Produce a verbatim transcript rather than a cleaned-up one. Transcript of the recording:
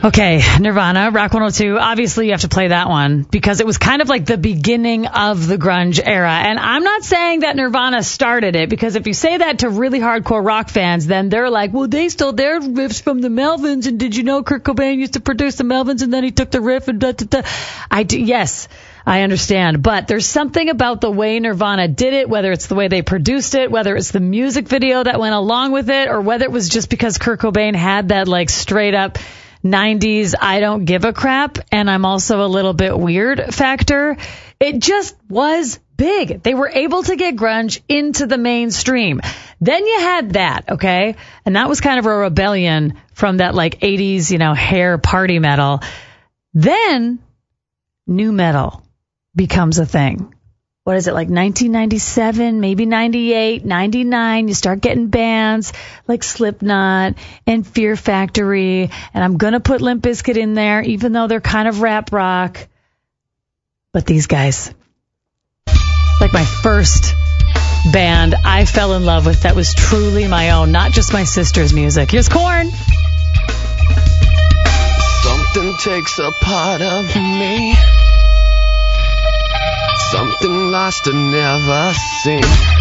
Okay, Nirvana, Rock one oh two. Obviously, you have to play that one because it was kind of like the beginning of the grunge era. And I'm not saying that Nirvana started it, because if you say that to really hardcore rock fans, then they're like, well, they stole their riffs from the Melvins. And did you know Kurt Cobain used to produce the Melvins and then he took the riff and da da da. I do, yes, I understand. But there's something about the way Nirvana did it, whether it's the way they produced it, whether it's the music video that went along with it, or whether it was just because Kurt Cobain had that like straight up nineties I don't give a crap and I'm also a little bit weird factor. It just was big. They were able to get grunge into the mainstream. Then you had that, okay? And that was kind of a rebellion from that like eighties, you know, hair party metal. Then nu metal becomes a thing. What is it, like nineteen ninety-seven, maybe ninety-eight, ninety-nine, you start getting bands like Slipknot and Fear Factory, and I'm going to put Limp Bizkit in there, even though they're kind of rap rock. But these guys, like my first band I fell in love with that was truly my own, not just my sister's music. Here's Korn. Something takes a part of me. Something lost and never seen.